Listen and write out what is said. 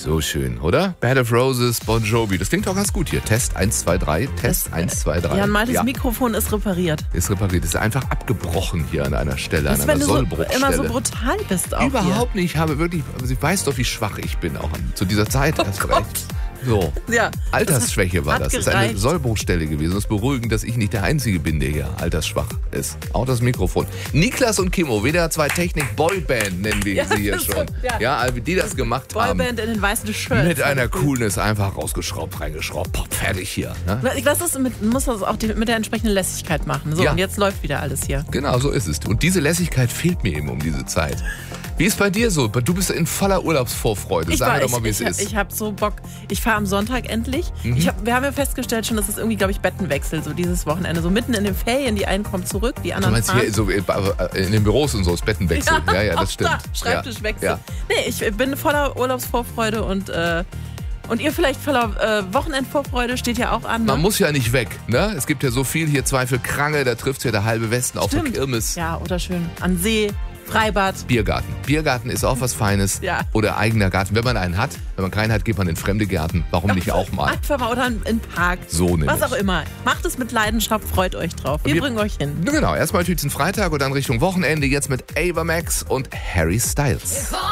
So schön, oder? Bed of Roses, Bon Jovi. Das klingt auch ganz gut hier. Test 1, 2, 3. Test 1, 2, 3. Jan Maltes Mikrofon ist repariert. Ist repariert. Ist einfach abgebrochen hier an einer Stelle, an einer Sollbruchstelle. Wenn du immer so brutal bist auch Überhaupt hier. nicht. Ich habe wirklich, ich weiß doch, wie schwach ich bin auch zu dieser Zeit. Hast recht. So. Ja, Altersschwäche war das. Das ist eine Sollbruchstelle gewesen. Es ist beruhigend, dass ich nicht der Einzige bin, der hier altersschwach ist. Auch das Mikrofon. Niklas und Kimmo, WDR 2 Technik Boyband nennen wir sie hier schon. Ja, wie die das gemacht haben. Boyband in den weißen Shirts. Mit einer Coolness einfach rausgeschraubt, reingeschraubt, pop, fertig hier. Ne? Muss das auch mit der entsprechenden Lässigkeit machen. So, und jetzt läuft wieder alles hier. Genau, so ist es. Und diese Lässigkeit fehlt mir eben um diese Zeit. Wie ist bei dir so? Du bist in voller Urlaubsvorfreude. Sag mir doch mal, wie es ist. Ich habe so Bock. Ich fahre am Sonntag endlich. Wir haben ja festgestellt schon, dass es irgendwie, glaube ich, Bettenwechsel, so dieses Wochenende. So mitten in den Ferien, die einen kommen zurück, die anderen fahren. Du meinst hier so in den Büros und so, das Bettenwechsel. Ja, das stimmt. Schreibtischwechsel. Ja. Nee, ich bin voller Urlaubsvorfreude und ihr vielleicht voller Wochenendvorfreude, steht ja auch an. Ne? Man muss ja nicht weg, ne? Es gibt ja so viel hier Zweifelkrange, da trifft ja der halbe Westen auf der Kirmes. Ja, oder schön an See. Freibad. Biergarten. Biergarten ist auch was Feines. Ja. Oder eigener Garten. Wenn man einen hat, wenn man keinen hat, geht man in fremde Gärten. Warum nicht auch mal? Einfach mal oder in Park. So nämlich. Was auch immer. Macht es mit Leidenschaft, freut euch drauf. Wir bringen euch hin. Genau, erstmal Tüten Freitag und dann Richtung Wochenende. Jetzt mit Ava Max und Harry Styles.